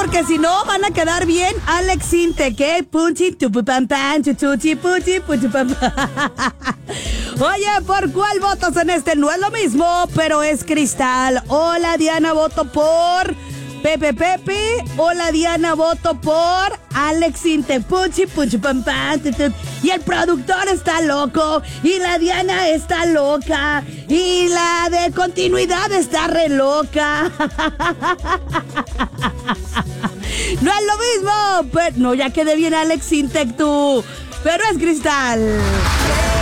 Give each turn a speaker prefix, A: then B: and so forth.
A: porque si no van a quedar bien Alex Intec, ¿eh? Punchi, tupupam, pan, chuchuchi, puchi, puchupam. Oye, ¿por cuál votas en este? No es lo mismo, pero es Cristal. Hola, Diana, voto por Pepe. Hola, Diana, voto por Alex Intec. Puchi, puchupam, pan, y el productor está loco. Y la Diana está loca. Y la de continuidad está re loca. No es lo mismo. Pero no, ya quedé bien Alex Intec tú. Pero es Cristal.